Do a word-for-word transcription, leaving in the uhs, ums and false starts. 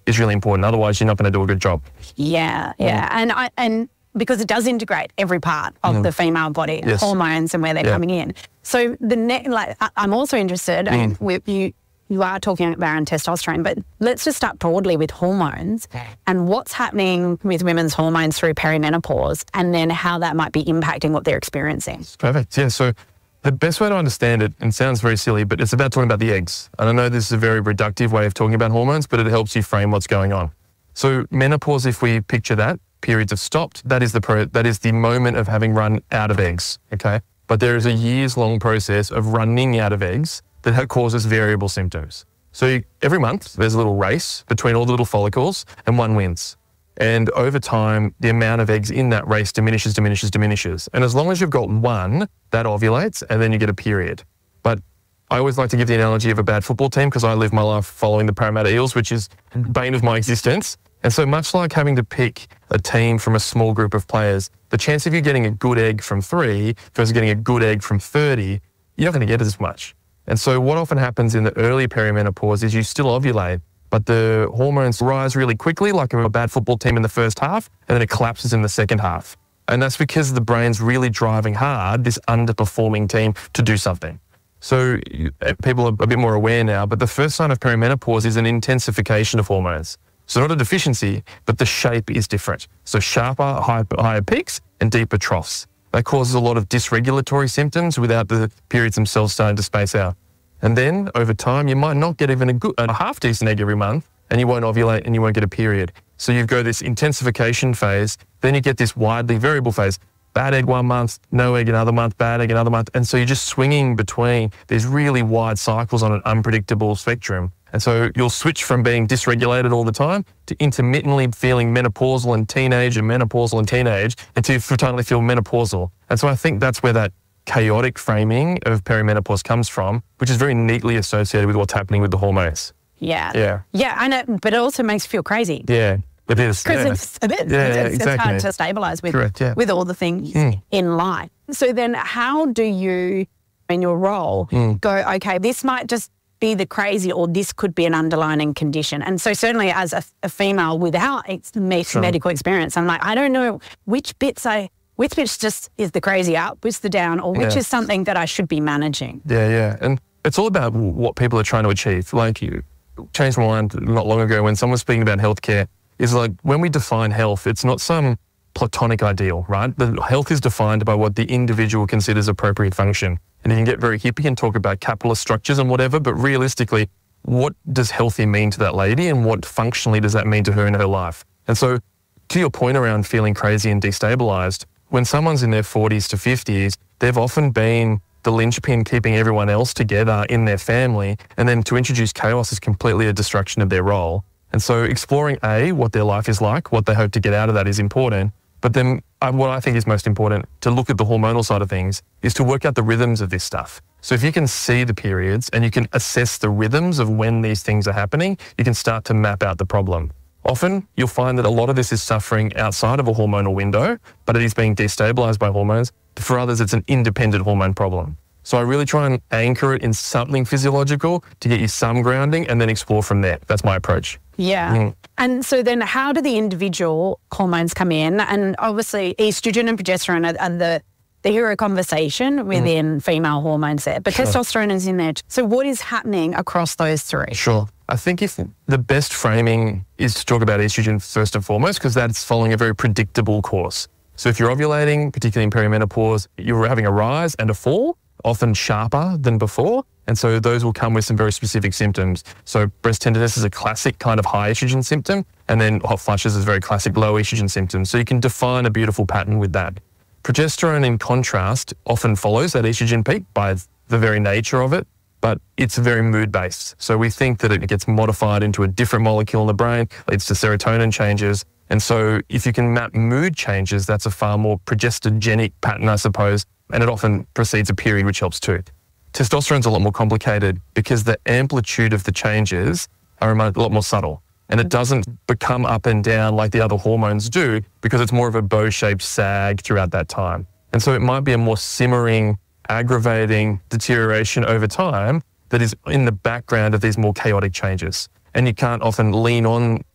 is really important. Otherwise, you're not going to do a good job. Yeah, yeah. Mm. And I and because it does integrate every part of mm. the female body, yes. hormones and where they're yeah. coming in. So the ne- like I'm also interested, mm. and with you you are talking about testosterone, but let's just start broadly with hormones and what's happening with women's hormones through perimenopause, and then how that might be impacting what they're experiencing. Perfect. Yeah. So the best way to understand it, and sounds very silly, but it's about talking about the eggs. And I know this is a very reductive way of talking about hormones, but it helps you frame what's going on. So menopause, if we picture that, periods have stopped, that is the pro- that is the moment of having run out of eggs, okay? But there is a years-long process of running out of eggs that causes variable symptoms. So you, every month, there's a little race between all the little follicles and one wins. And over time, the amount of eggs in that race diminishes, diminishes, diminishes. And as long as you've got one, that ovulates, and then you get a period. But I always like to give the analogy of a bad football team because I live my life following the Parramatta Eels, which is bane of my existence. And so much like having to pick a team from a small group of players, the chance of you getting a good egg from three versus getting a good egg from thirty, you're not going to get as much. And so what often happens in the early perimenopause is you still ovulate, but the hormones rise really quickly, like a bad football team in the first half, and then it collapses in the second half. And that's because the brain's really driving hard, this underperforming team, to do something. So people are a bit more aware now, but the first sign of perimenopause is an intensification of hormones. So not a deficiency, but the shape is different. So sharper, higher, higher peaks and deeper troughs. That causes a lot of dysregulatory symptoms without the periods themselves starting to space out. And then over time, you might not get even a, good, a half decent egg every month, and you won't ovulate and you won't get a period. So you go this intensification phase, then you get this widely variable phase. Bad egg one month, no egg another month, bad egg another month. And so you're just swinging between these really wide cycles on an unpredictable spectrum. And so you'll switch from being dysregulated all the time to intermittently feeling menopausal and teenage and menopausal and teenage until you finally feel menopausal. And so I think that's where that chaotic framing of perimenopause comes from, which is very neatly associated with what's happening with the hormones. Yeah. Yeah. Yeah, I know, but it also makes you feel crazy. Yeah, it is. Because yeah. it's a bit, yeah, yeah, it's, exactly. it's hard to stabilise with, Correct, yeah. with all the things mm. in life. So then how do you, in your role, mm. go, okay, this might just be the crazy, or this could be an underlying condition. And so certainly as a, a female without ex- sure. medical experience, I'm like, I don't know which bits I, which bits just is the crazy up, which the down, or which yeah. is something that I should be managing. Yeah, yeah. And it's all about what people are trying to achieve. Like you changed my mind not long ago when someone was speaking about healthcare, is like when we define health, it's not some platonic ideal, right? The health is defined by what the individual considers appropriate function. And you can get very hippie and talk about capitalist structures and whatever, but realistically, what does healthy mean to that lady and what functionally does that mean to her in her life? And so to your point around feeling crazy and destabilized, when someone's in their forties to fifties, they've often been the linchpin keeping everyone else together in their family, and then to introduce chaos is completely a destruction of their role. And so exploring A, what their life is like, what they hope to get out of that is important. But then uh, what I think is most important to look at the hormonal side of things is to work out the rhythms of this stuff. So if you can see the periods and you can assess the rhythms of when these things are happening, you can start to map out the problem. Often you'll find that a lot of this is suffering outside of a hormonal window, but it is being destabilized by hormones. For others, it's an independent hormone problem. So I really try and anchor it in something physiological to get you some grounding and then explore from there. That's my approach. Yeah. Mm. And so then how do the individual hormones come in? And obviously estrogen and progesterone are, are the, the hero conversation within mm. female hormones there, but sure. testosterone is in there. So what is happening across those three? Sure. I think if the best framing is to talk about estrogen first and foremost, because that's following a very predictable course. So if you're ovulating, particularly in perimenopause, you're having a rise and a fall, often sharper than before. And so those will come with some very specific symptoms. So breast tenderness is a classic kind of high estrogen symptom, and then hot flushes is a very classic low estrogen symptom. So you can define a beautiful pattern with that. Progesterone, in contrast, often follows that estrogen peak by the very nature of it, but it's very mood-based. So we think that it gets modified into a different molecule in the brain, leads to serotonin changes. And so if you can map mood changes, that's a far more progestogenic pattern, I suppose, and it often precedes a period, which helps too. Testosterone's a lot more complicated because the amplitude of the changes are a lot more subtle, and it doesn't become up and down like the other hormones do because it's more of a bow-shaped sag throughout that time. And so it might be a more simmering, aggravating deterioration over time that is in the background of these more chaotic changes. And you can't often lean on